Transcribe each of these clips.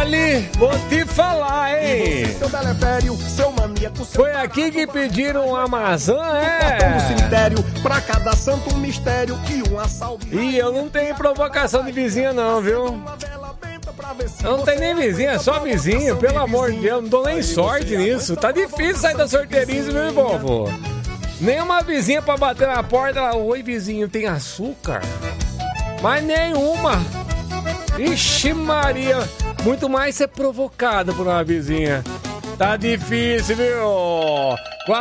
Olhe, vou te falar, hein? Seu belepério, seu maníaco, seu Foi aqui que pediram uma maçã, portão do é? cemitério, pra cada santo um mistério e uma salve. E eu não tenho provocação de vizinha não, viu? Eu não tenho nem vizinha, é só vizinho, pelo amor de Deus, não dou nem sorte nisso. Tá difícil sair da sorteirice, meu povo. Nenhuma vizinha pra bater na porta, ela, oi vizinho, tem açúcar? Mas nenhuma. Ixi Maria, muito mais ser provocada por uma vizinha. Tá difícil, viu?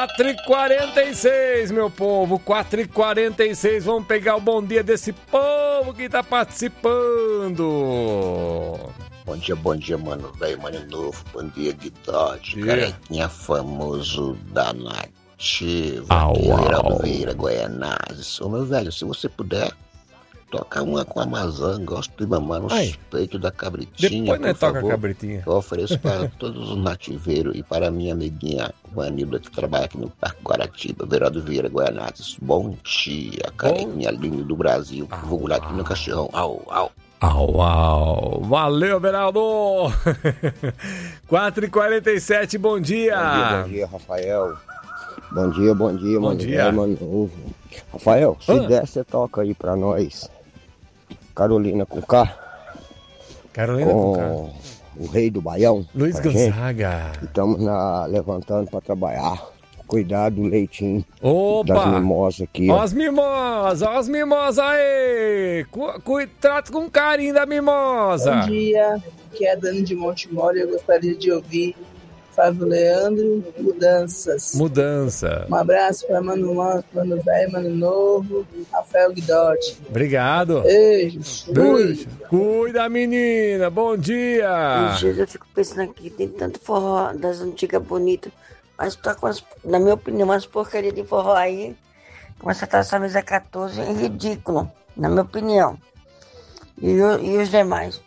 4h46, meu povo, 4h46. Vamos pegar o bom dia desse povo que tá participando. Bom dia, mano velho, mano novo. Bom dia, Guidote, carequinha famoso da nativa. Geraldo Vieira, Goianazes. Ô, meu velho, se você puder, toca uma com a Amazon. Gosto de mamar no peito da cabritinha. Depois nós toca a cabritinha. Eu ofereço para todos os nativeiros e para minha amiguinha Vanilda, que trabalha aqui no Parque Guaratiba. Geraldo Vieira, Goianazes. Bom dia, carequinha linda do Brasil. Vou gular aqui no cachorrão. Au, au. Au, au. Valeu, Beraldo. 4h47, bom dia. Bom dia, Rafael. Bom dia, Bom dia. Mano novo. Rafael, se der, você toca aí pra nós. Carolina com K. Carolina com K. O rei do Baião. Luiz Gonzaga. Estamos levantando pra trabalhar. Cuidado do leitinho. Opa! Das mimosas aqui. Ó as mimosas aí! Trata com carinho da mimosa. Bom dia, aqui é a Dani de Montemor e eu gostaria de ouvir Fábio Leandro, Mudança. Um abraço para Mano Velho, Mano Novo, Rafael Guidotti. Obrigado. Beijo. Cuida, menina. Bom dia. Eu fico pensando aqui, tem tanto forró das antigas bonitas, mas toca, na minha opinião, umas porcarias de forró aí. Começa a estar essa mesa 14 é ridículo, na minha opinião. E os demais?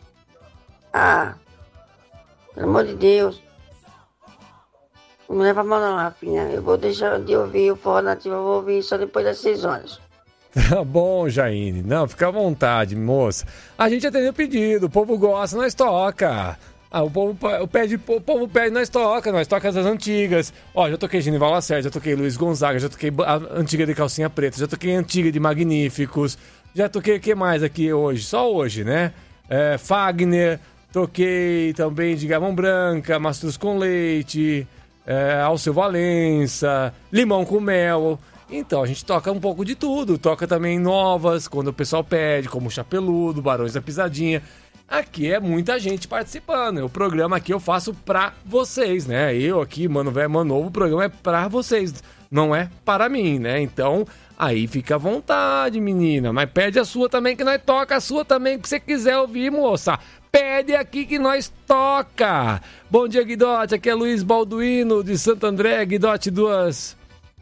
Pelo amor de Deus. Não me leva a mão não, Rafinha. Eu vou deixar de ouvir o forró nativo, eu vou ouvir só depois das 6 horas. Tá bom, Jaine. Não, fica à vontade, moça. A gente atendeu o pedido, o povo gosta, nós toca. O povo pede, nós toca das antigas. Ó, já toquei Genival Lacerda, já toquei Luiz Gonzaga, já toquei a antiga de Calcinha Preta, já toquei a antiga de Magníficos, já toquei o que mais aqui hoje? Só hoje, né? Fagner, toquei também de Gamão Branca, Mastruz com Leite, Alceu Valença, Limão com Mel. Então a gente toca um pouco de tudo, toca também novas, quando o pessoal pede, como Chapeludo, Barões da Pisadinha. Aqui é muita gente participando. O programa aqui eu faço pra vocês, né? Eu aqui, Mano Velho, Mano Novo, o programa é pra vocês, não é para mim, né? Então, aí fica à vontade, menina. Mas pede a sua também, que nós toca a sua também, que você quiser ouvir, moça. Pede aqui que nós toca. Bom dia, Guidote. Aqui é Luiz Balduino, de Santo André. Guidote, duas...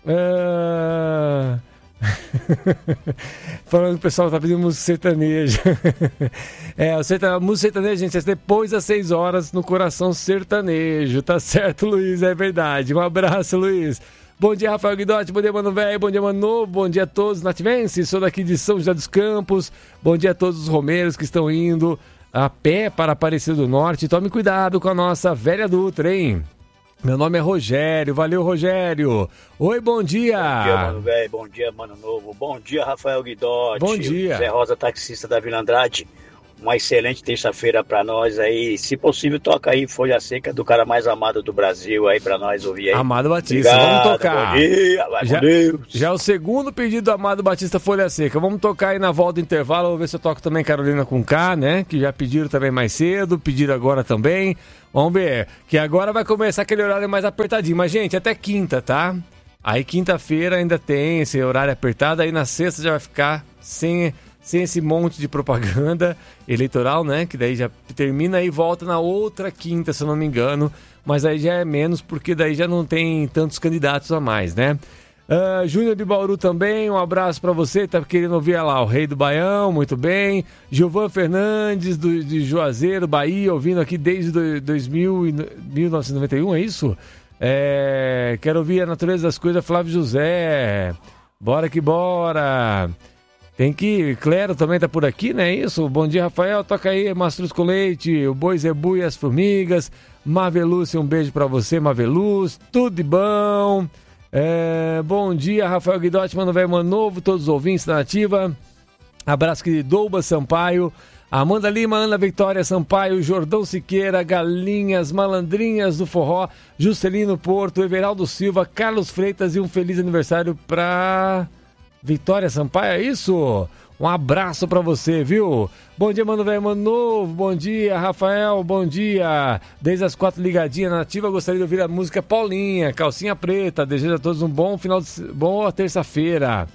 Falando que o pessoal tá pedindo música sertaneja. Música sertaneja, gente, é depois das 6 horas no Coração Sertanejo. Tá certo, Luiz, é verdade. Um abraço, Luiz. Bom dia, Rafael Guidotti. Bom dia, Mano Velho. Bom dia, Mano Novo. Bom dia a todos nativenses. Sou daqui de São José dos Campos. Bom dia a todos os romeiros que estão indo a pé para Aparecida do Norte. Tome cuidado com a nossa velha Dutra, hein? Meu nome é Rogério, valeu, Rogério. Oi, bom dia. Bom dia, Mano Velho, bom dia, Mano Novo. Bom dia, Rafael Guidotti. Bom dia. Zé Rosa, taxista da Vila Andrade. Uma excelente terça-feira pra nós aí. Se possível, toca aí Folha Seca do cara mais amado do Brasil aí pra nós ouvir aí. Amado Batista, obrigado, vamos tocar. Bom dia, vai com Deus. Já é o segundo pedido do Amado Batista, Folha Seca. Vamos tocar aí na volta do intervalo. Vou ver se eu toco também Carolina com K, né? Que já pediram também mais cedo, pediram agora também. Vamos ver, que agora vai começar aquele horário mais apertadinho. Mas, gente, até quinta, tá? Aí quinta-feira ainda tem esse horário apertado. Aí na sexta já vai ficar sem esse monte de propaganda eleitoral, né? Que daí já termina e volta na outra quinta, se eu não me engano. Mas aí já é menos, porque daí já não tem tantos candidatos a mais, né? Júnior de Bauru também, um abraço pra você, tá querendo ouvir lá o Rei do Baião, muito bem. Gilvan Fernandes, de Juazeiro, Bahia, ouvindo aqui desde 1991, é isso? Quero ouvir a Natureza das Coisas, Flávio José, bora que bora. Tem que... Clero também tá por aqui, né? Isso. Bom dia, Rafael. Toca aí, Mastruz com Leite, o Boi Zebu e as Formigas. Maveluz, um beijo pra você, Maveluz. Tudo de bom. Bom dia, Rafael Guidotti, Mano Velho, Mano Novo, todos os ouvintes da Nativa. Abraço, querido Douba Sampaio, Amanda Lima, Ana Vitória Sampaio, Jordão Siqueira, Galinhas, Malandrinhas do Forró, Juscelino Porto, Everaldo Silva, Carlos Freitas e um feliz aniversário pra Vitória Sampaio, é isso? Um abraço pra você, viu? Bom dia, Mano Velho, Mano Novo. Bom dia, Rafael. Bom dia. Desde as 4 ligadinha na Nativa, gostaria de ouvir a música Paulinha, Calcinha Preta. Desejo a todos um bom boa terça-feira.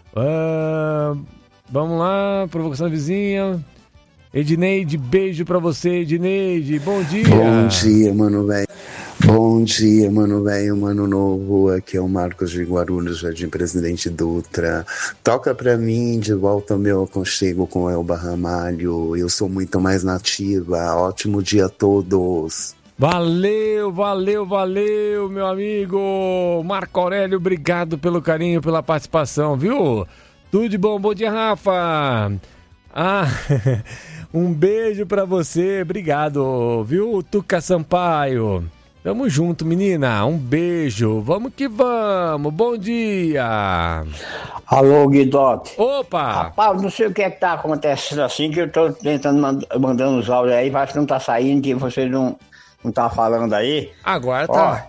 Vamos lá, provocação vizinha. Edneide, beijo pra você, Edneide. Bom dia. Bom dia, Mano Velho. Bom dia, Mano Velho, Mano Novo. Aqui é o Marcos de Guarulhos, Jardim Presidente Dutra. Toca pra mim De Volta ao Meu Aconchego com Elba Ramalho. Eu sou muito mais nativa. Ótimo dia a todos. Valeu, meu amigo. Marco Aurélio, obrigado pelo carinho, pela participação, viu? Tudo de bom. Bom dia, Rafa. Um beijo pra você. Obrigado, viu, Tuca Sampaio? Tamo junto, menina. Um beijo. Vamos que vamos. Bom dia. Alô, Guidotti. Opa! Rapaz, não sei o que é que tá acontecendo assim, que eu tô tentando mandando os áudios aí, mas que não tá saindo, que você não tá falando aí. Agora tá.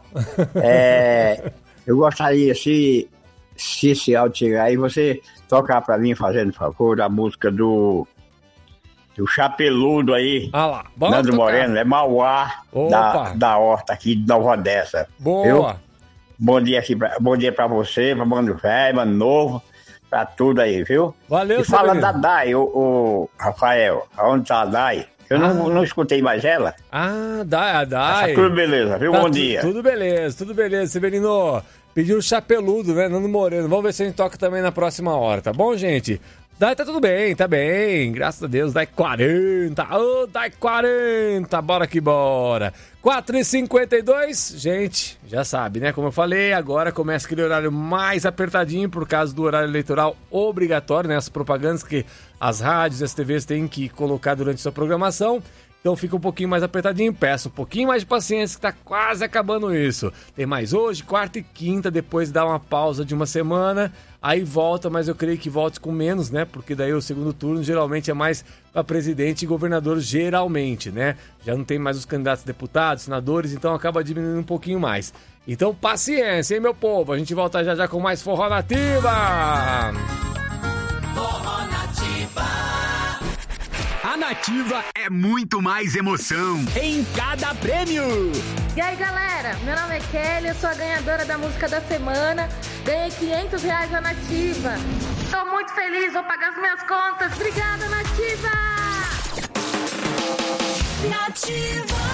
Eu gostaria, se esse áudio chegar aí, você tocar pra mim, fazendo favor, a música do Chapeludo aí. Lá, Nando Moreno, é Mauá, da Horta aqui de Nova Odessa. Boa. Bom dia pra você, pra Mano Velho, Mano Novo, pra tudo aí, viu? Valeu, e fala da Dai, o Rafael, aonde tá a Dai? Eu não escutei mais ela. A Dai. Tudo beleza, viu? Bom dia. Tudo beleza, Severino. Pediu o Chapeludo, né? Nando Moreno. Vamos ver se a gente toca também na próxima hora, tá bom, gente? Dai, tá tudo bem, tá bem. Graças a Deus, Dai 40. Dai 40. Bora que bora. 4h52. Gente, já sabe, né? Como eu falei, agora começa aquele horário mais apertadinho por causa do horário eleitoral obrigatório, né? As propagandas que as rádios e as TVs têm que colocar durante sua programação. Então fica um pouquinho mais apertadinho, peço um pouquinho mais de paciência que tá quase acabando isso. Tem mais hoje, quarta e quinta, depois dá uma pausa de uma semana, aí volta, mas eu creio que volte com menos, né? Porque daí o segundo turno geralmente é mais para presidente e governador, geralmente, né? Já não tem mais os candidatos a deputados, senadores, então acaba diminuindo um pouquinho mais. Então paciência, hein, meu povo? A gente volta já com mais Forró Nativa! Forró Nativa! A Nativa é muito mais emoção em cada prêmio. E aí, galera, meu nome é Kelly, eu sou a ganhadora da música da semana. Ganhei R$500 na Nativa. Tô muito feliz, vou pagar as minhas contas. Obrigada, Nativa! Nativa!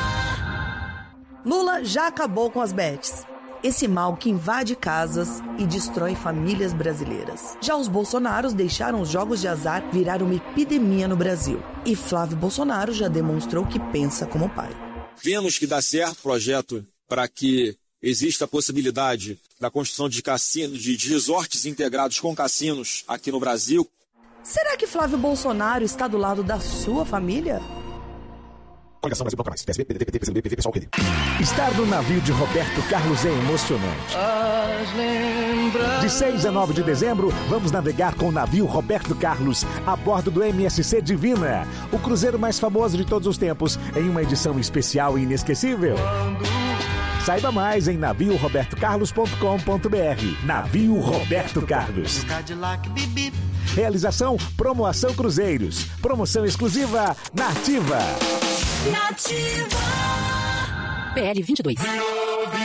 Lula já acabou com as bets. Esse mal que invade casas e destrói famílias brasileiras. Já os Bolsonaros deixaram os jogos de azar virar uma epidemia no Brasil. E Flávio Bolsonaro já demonstrou que pensa como pai. Vemos que dá certo o projeto para que exista a possibilidade da construção de cassinos, de resorts integrados com cassinos aqui no Brasil. Será que Flávio Bolsonaro está do lado da sua família? Coligação Brasil Bloco Mais, PSB, PDT, PT, PCdoB, PV, PSOL, PD. Estar no navio de Roberto Carlos é emocionante. De 6 a 9 de dezembro, vamos navegar com o navio Roberto Carlos a bordo do MSC Divina, o cruzeiro mais famoso de todos os tempos, em uma edição especial e inesquecível. Saiba mais em naviorobertocarlos.com.br. Navio Roberto Carlos. Realização Promoção Cruzeiros. Promoção exclusiva Nativa. Nativa. PL 22.